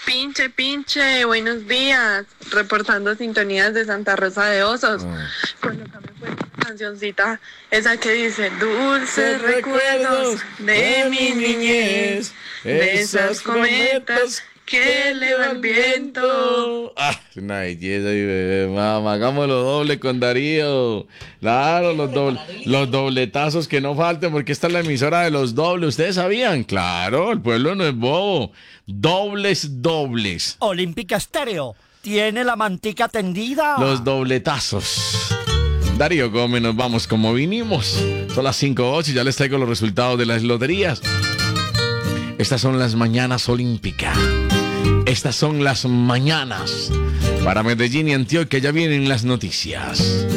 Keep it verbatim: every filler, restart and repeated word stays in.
Pinche, pinche, buenos días. Reportando sintonías de Santa Rosa de Osos. Oh. Colócame pues una cancioncita, esa que dice: dulces recuerdos de mi niñez, de esas cometas que eleva el viento. Ah, una belleza, mi bebé, mamá. Hagámoslo doble con Darío. Claro, los, doble, los dobletazos que no falten, porque esta es la emisora de los dobles. ¿Ustedes sabían? Claro, el pueblo no es bobo. Dobles, dobles. Olímpica Estéreo tiene la mantica tendida. Los dobletazos. Darío Gómez, nos vamos como vinimos. Son las cinco ocho y ya les traigo los resultados de las loterías. Estas son las mañanas olímpicas. Estas son las mañanas para Medellín y Antioquia. Ya vienen las noticias.